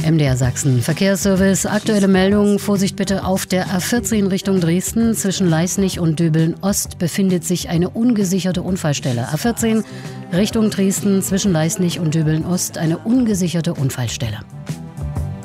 MDR Sachsen Verkehrsservice. Aktuelle Meldung. Vorsicht bitte auf der A14 Richtung Dresden. Zwischen Leisnig und Döbeln-Ost befindet sich eine ungesicherte Unfallstelle. A14 Richtung Dresden zwischen Leisnig und Döbeln-Ost eine ungesicherte Unfallstelle.